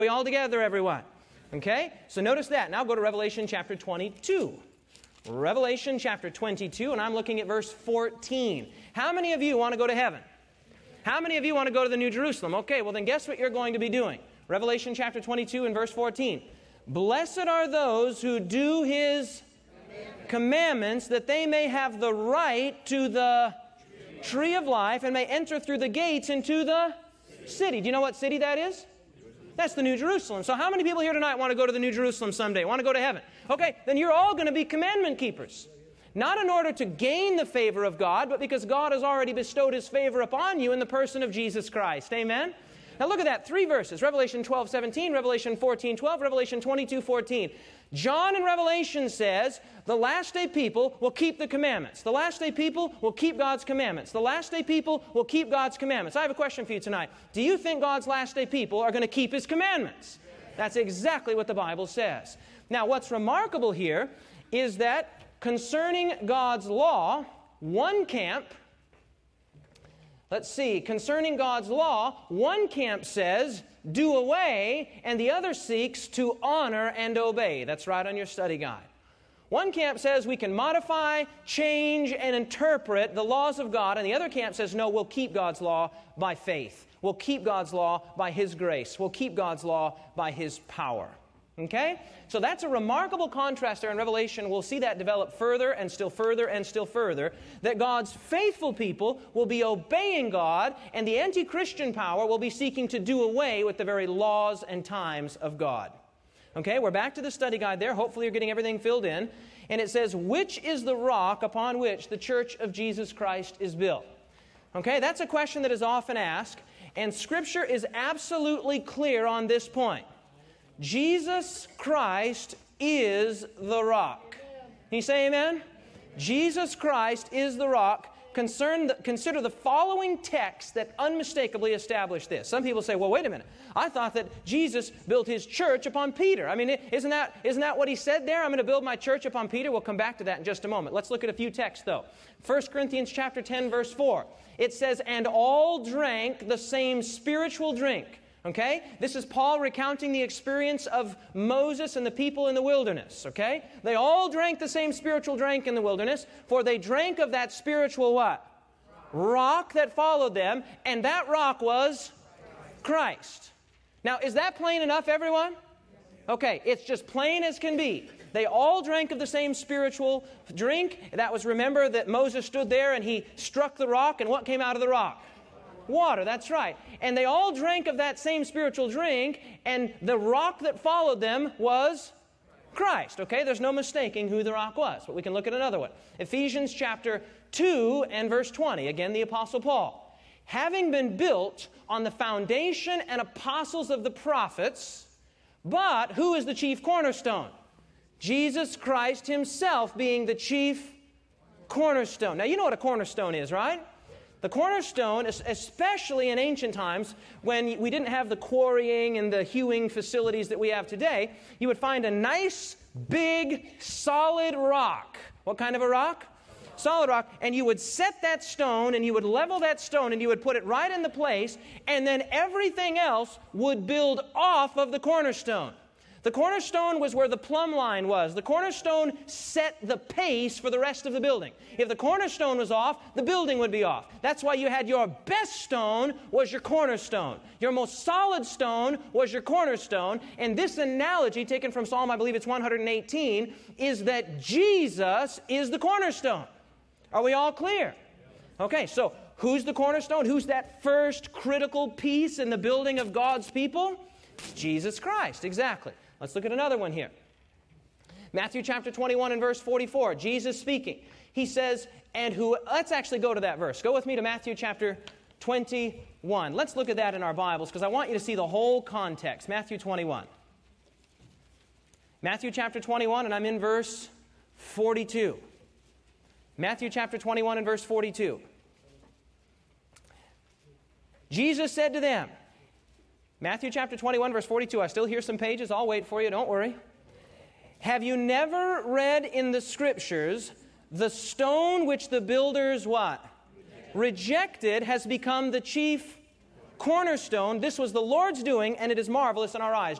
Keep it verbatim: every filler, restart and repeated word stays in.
we all together, everyone? Okay? So notice that. Now go to Revelation chapter twenty-two. Revelation chapter twenty-two, and I'm looking at verse fourteen. How many of you want to go to heaven? How many of you want to go to the New Jerusalem? Okay, well then guess what you're going to be doing? Revelation chapter twenty-two and verse fourteen. Blessed are those who do His commandments, commandments that they may have the right to the tree. tree of life and may enter through the gates into the city. city. Do you know what city that is? That's the New Jerusalem. So how many people here tonight want to go to the New Jerusalem someday? Want to go to heaven? Okay, then you're all going to be commandment keepers. Not in order to gain the favor of God, but because God has already bestowed His favor upon you in the person of Jesus Christ. Amen? Now look at that. Three verses. Revelation twelve seventeen, Revelation fourteen twelve, Revelation twenty-two fourteen. John in Revelation says the last day people will keep the commandments. The last day people will keep God's commandments. The last day people will keep God's commandments. I have a question for you tonight. Do you think God's last day people are going to keep His commandments? That's exactly what the Bible says. Now what's remarkable here is that concerning God's law, one camp, let's see, concerning God's law, one camp says, do away, and the other seeks to honor and obey. That's right on your study guide. One camp says we can modify, change, and interpret the laws of God, and the other camp says, no, we'll keep God's law by faith. We'll keep God's law by His grace. We'll keep God's law by His power. Okay? So that's a remarkable contrast there in Revelation. We'll see that develop further and still further and still further, that God's faithful people will be obeying God, and the anti-Christian power will be seeking to do away with the very laws and times of God. Okay, we're back to the study guide there. Hopefully you're getting everything filled in. And it says, which is the rock upon which the church of Jesus Christ is built? Okay, that's a question that is often asked, and Scripture is absolutely clear on this point. Jesus Christ is the rock. Can you say amen? Jesus Christ is the rock. Concern the, consider the following texts that unmistakably establish this. Some people say, well, wait a minute. I thought that Jesus built His church upon Peter. I mean, isn't that, isn't that what He said there? I'm going to build my church upon Peter. We'll come back to that in just a moment. Let's look at a few texts, though. First Corinthians chapter ten, verse four. It says, and all drank the same spiritual drink. Okay? This is Paul recounting the experience of Moses and the people in the wilderness. Okay? They all drank the same spiritual drink in the wilderness, for they drank of that spiritual what? Rock that followed them, and that rock was Christ. Now, is that plain enough, everyone? Okay, it's just plain as can be. They all drank of the same spiritual drink. That was, remember, that Moses stood there and he struck the rock, and what came out of the rock? Water, that's right. And they all drank of that same spiritual drink, and the rock that followed them was Christ. Okay, there's no mistaking who the rock was, but we can look at another one. Ephesians chapter two and verse twenty. Again, the Apostle Paul. Having been built on the foundation and apostles of the prophets, but who is the chief cornerstone? Jesus Christ Himself being the chief cornerstone. Now, you know what a cornerstone is, right? The cornerstone, especially in ancient times, when we didn't have the quarrying and the hewing facilities that we have today, you would find a nice, big, solid rock. What kind of a rock? Solid rock. And you would set that stone, and you would level that stone, and you would put it right in the place, and then everything else would build off of the cornerstone. The cornerstone was where the plumb line was. The cornerstone set the pace for the rest of the building. If the cornerstone was off, the building would be off. That's why you had your best stone was your cornerstone. Your most solid stone was your cornerstone. And this analogy, taken from Psalm, I believe it's one hundred eighteen, is that Jesus is the cornerstone. Are we all clear? Okay, so who's the cornerstone? Who's that first critical piece in the building of God's people? Jesus Christ, exactly. Let's look at another one here. Matthew chapter twenty-one and verse forty-four. Jesus speaking. He says, and who, let's actually go to that verse. Go with me to Matthew chapter twenty-one. Let's look at that in our Bibles because I want you to see the whole context. Matthew twenty-one. Matthew chapter twenty-one, and I'm in verse forty-two. Matthew chapter twenty-one and verse forty-two. Jesus said to them, Matthew chapter twenty-one, verse forty-two. I still hear some pages. I'll wait for you. Don't worry. Have you never read in the Scriptures, the stone which the builders what? Rejected, Rejected has become the chief cornerstone. This was the Lord's doing, and it is marvelous in our eyes.